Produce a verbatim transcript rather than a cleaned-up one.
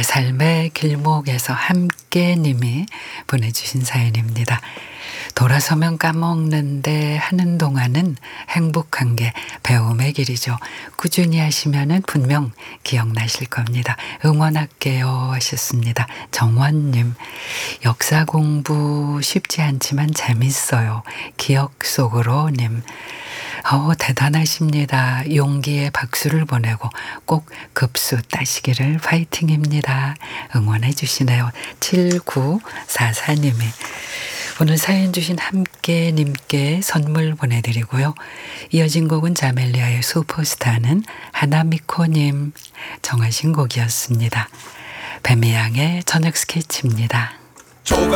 내 삶의 길목에서 함께님이 보내주신 사연입니다. 돌아서면 까먹는데 하는 동안은 행복한 게 배움의 길이죠. 꾸준히 하시면은 분명 기억나실 겁니다. 응원할게요 하셨습니다. 정원님, 역사 공부 쉽지 않지만 재밌어요. 기억 속으로 님. 어, 대단하십니다. 용기에 박수를 보내고 꼭 급수 따시기를 파이팅입니다. 응원해 주시네요. 칠구사사님이 오늘 사연 주신 함께님께 선물 보내드리고요. 이어진 곡은 자멜리아의 슈퍼스타는 하나미코님 정하신 곡이었습니다. 뱀이양의 저녁 스케치입니다.